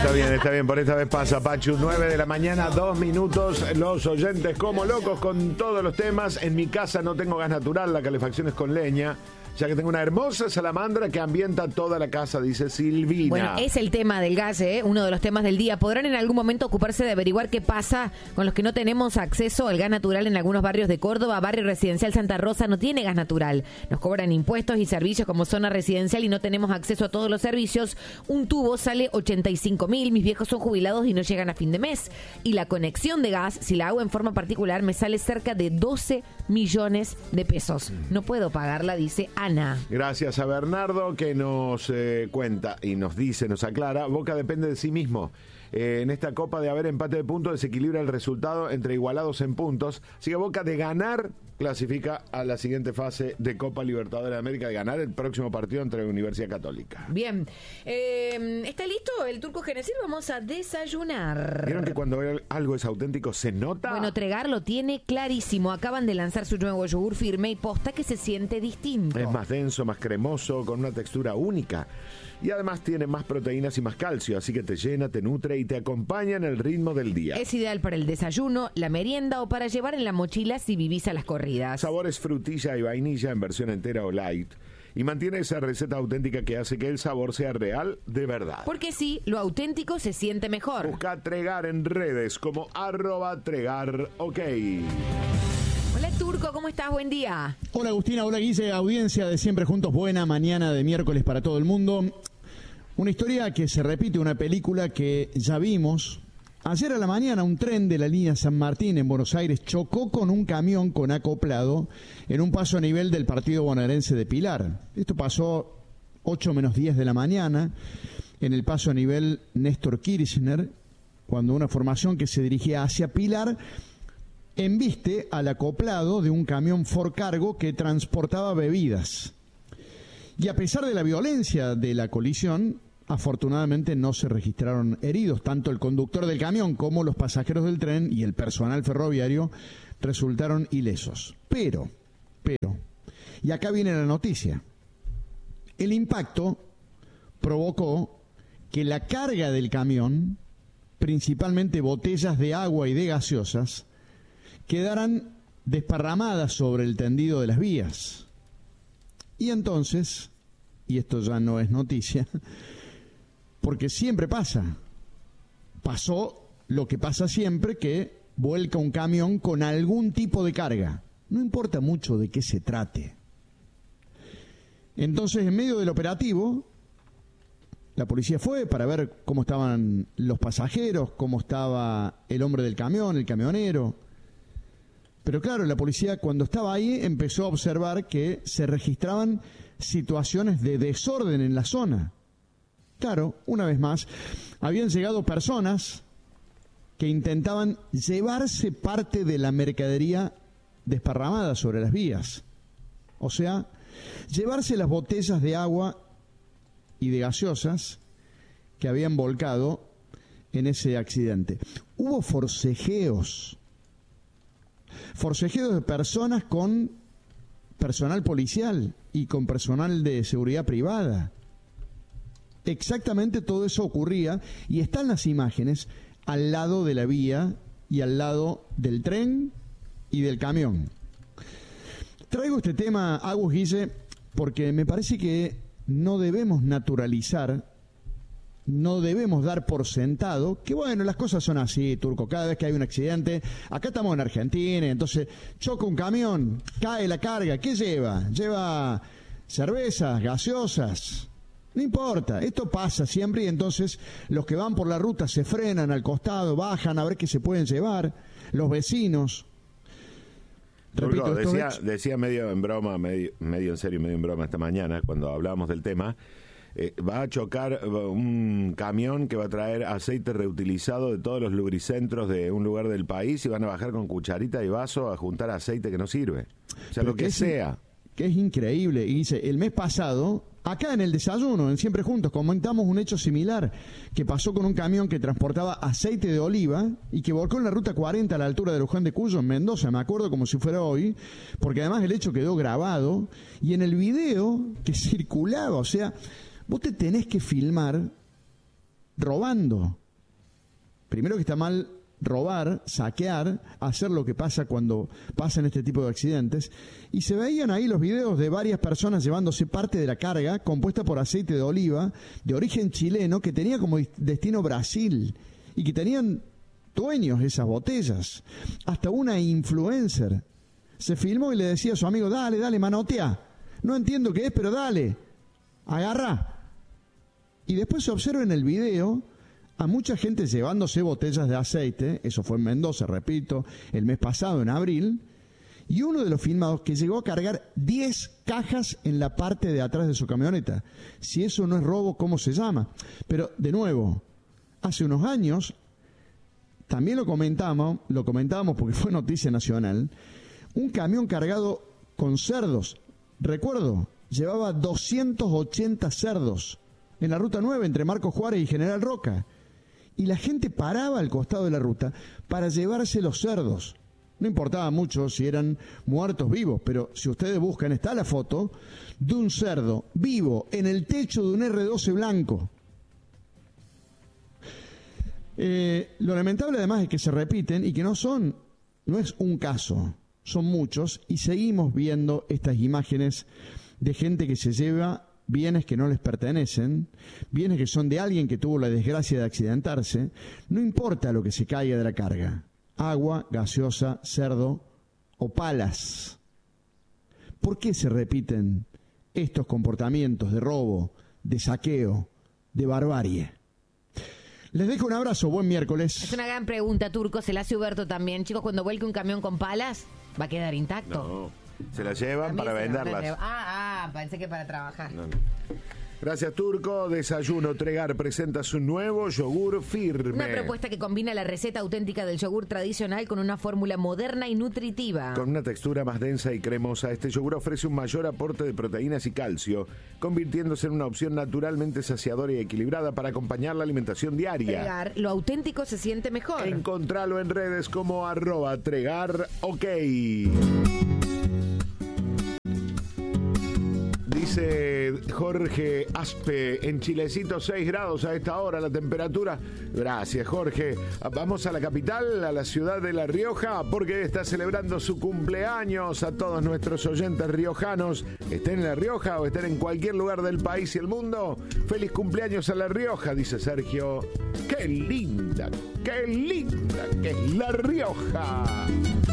Está bien, por esta vez pasa, Pachu. 9 de la mañana, 2 minutos. Los oyentes como locos con todos los temas. En mi casa no tengo gas natural, la calefacción es con leña, ya que tengo una hermosa salamandra que ambienta toda la casa, dice Silvina. Bueno, es el tema del gas, uno de los temas del día. ¿Podrán en algún momento ocuparse de averiguar qué pasa con los que no tenemos acceso al gas natural en algunos barrios de Córdoba? Barrio Residencial Santa Rosa no tiene gas natural. Nos cobran impuestos y servicios como zona residencial y no tenemos acceso a todos los servicios. Un tubo sale 85.000. Mis viejos son jubilados y no llegan a fin de mes. Y la conexión de gas, si la hago en forma particular, me sale cerca de 12 millones de pesos. No puedo pagarla, dice Ana. Gracias a Bernardo que nos cuenta y nos dice, nos aclara, Boca depende de sí mismo. En esta copa de haber empate de puntos desequilibra el resultado entre igualados en puntos. Así que Boca de ganar clasifica a la siguiente fase de Copa Libertadores de América, de ganar el próximo partido entre Universidad Católica. Bien, ¿está listo el Turco Genesir? Vamos a desayunar. ¿Vieron que cuando algo es auténtico se nota? Bueno, Tregar lo tiene clarísimo. Acaban de lanzar su nuevo yogur firme y posta que se siente distinto. Es más denso, más cremoso, con una textura única. Y además tiene más proteínas y más calcio, así que te llena, te nutre y te acompaña en el ritmo del día. Es ideal para el desayuno, la merienda o para llevar en la mochila si vivís a las corridas. Sabores frutilla y vainilla en versión entera o light. Y mantiene esa receta auténtica que hace que el sabor sea real de verdad. Porque sí, lo auténtico se siente mejor. Busca Tregar en redes como @Tregar, ok. Hola Turco, ¿cómo estás? Buen día. Hola Agustina, hola Guille, audiencia de Siempre Juntos, buena mañana de miércoles para todo el mundo. Una historia que se repite, una película que ya vimos. Ayer a la mañana un tren de la línea San Martín en Buenos Aires chocó con un camión con acoplado en un paso a nivel del partido bonaerense de Pilar. Esto pasó 8 menos 10 de la mañana en el paso a nivel Néstor Kirchner, cuando una formación que se dirigía hacia Pilar embiste al acoplado de un camión Ford Cargo que transportaba bebidas. Y a pesar de la violencia de la colisión, afortunadamente no se registraron heridos. Tanto el conductor del camión como los pasajeros del tren y el personal ferroviario resultaron ilesos. Pero, y acá viene la noticia, el impacto provocó que la carga del camión, principalmente botellas de agua y de gaseosas, quedaran desparramadas sobre el tendido de las vías. Y entonces, y esto ya no es noticia, porque siempre pasó lo que pasa siempre, que vuelca un camión con algún tipo de carga, no importa mucho de qué se trate. Entonces, en medio del operativo, la policía fue para ver cómo estaban los pasajeros, cómo estaba el hombre del camión, el camionero. Pero claro, la policía cuando estaba ahí empezó a observar que se registraban situaciones de desorden en la zona. Claro, una vez más, habían llegado personas que intentaban llevarse parte de la mercadería desparramada sobre las vías. O sea, llevarse las botellas de agua y de gaseosas que habían volcado en ese accidente. Hubo forcejeos de personas con personal policial y con personal de seguridad privada. Exactamente todo eso ocurría y están las imágenes al lado de la vía y al lado del tren y del camión. Traigo este tema, Agus, Guille, porque me parece que no debemos naturalizar, no debemos dar por sentado que, bueno, las cosas son así, Turco. Cada vez que hay un accidente, acá estamos en Argentina, entonces choca un camión, cae la carga, ¿qué lleva? Lleva cervezas, gaseosas, no importa, esto pasa siempre y entonces los que van por la ruta se frenan al costado, bajan a ver qué se pueden llevar, los vecinos. Repito, decía medio en broma, medio en serio, medio en broma esta mañana, cuando hablábamos del tema, va a chocar un camión que va a traer aceite reutilizado de todos los lubricentros de un lugar del país y van a bajar con cucharita y vaso a juntar aceite que no sirve. O sea, pero lo que sea. Que es increíble. Y dice, el mes pasado, acá en el desayuno, en Siempre Juntos, comentamos un hecho similar que pasó con un camión que transportaba aceite de oliva y que volcó en la ruta 40 a la altura de Luján de Cuyo, en Mendoza. Me acuerdo como si fuera hoy, porque además el hecho quedó grabado y en el video que circulaba, o sea, vos te tenés que filmar robando. Primero que está mal robar, saquear, hacer lo que pasa cuando pasan este tipo de accidentes. Y se veían ahí los videos de varias personas llevándose parte de la carga compuesta por aceite de oliva de origen chileno que tenía como destino Brasil y que tenían dueños esas botellas. Hasta una influencer se filmó y le decía a su amigo, dale, manotea. No entiendo qué es, pero dale, agarra. Y después se observa en el video a mucha gente llevándose botellas de aceite, eso fue en Mendoza, repito, el mes pasado, en abril, y uno de los filmados que llegó a cargar 10 cajas en la parte de atrás de su camioneta. Si eso no es robo, ¿cómo se llama? Pero, de nuevo, hace unos años, también lo comentábamos porque fue noticia nacional, un camión cargado con cerdos, recuerdo, llevaba 280 cerdos en la Ruta 9 entre Marcos Juárez y General Roca. Y la gente paraba al costado de la ruta para llevarse los cerdos. No importaba mucho si eran muertos vivos, pero si ustedes buscan, está la foto de un cerdo vivo en el techo de un R12 blanco. Lo lamentable además es que se repiten y que no es un caso, son muchos, y seguimos viendo estas imágenes de gente que se lleva bienes que no les pertenecen, bienes que son de alguien que tuvo la desgracia de accidentarse, no importa lo que se caiga de la carga, agua, gaseosa, cerdo o palas. ¿Por qué se repiten estos comportamientos de robo, de saqueo, de barbarie? Les dejo un abrazo, buen miércoles. Es una gran pregunta, Turco, se la hace Huberto también. Chicos, cuando vuelque un camión con palas, ¿va a quedar intacto? No. Se las llevan para venderlas. Pensé que para trabajar. No. Gracias, Turco. Desayuno Tregar presenta su nuevo yogur firme. Una propuesta que combina la receta auténtica del yogur tradicional con una fórmula moderna y nutritiva. Con una textura más densa y cremosa, este yogur ofrece un mayor aporte de proteínas y calcio, convirtiéndose en una opción naturalmente saciadora y equilibrada para acompañar la alimentación diaria. Tregar, lo auténtico se siente mejor. Encontralo en redes como @TregarOK. Dice Jorge Aspe, en Chilecito 6 grados a esta hora la temperatura. Gracias, Jorge. Vamos a la capital, a la ciudad de La Rioja, porque está celebrando su cumpleaños. A todos nuestros oyentes riojanos, estén en La Rioja o estén en cualquier lugar del país y el mundo, feliz cumpleaños a La Rioja, dice Sergio. ¡Qué linda que es La Rioja!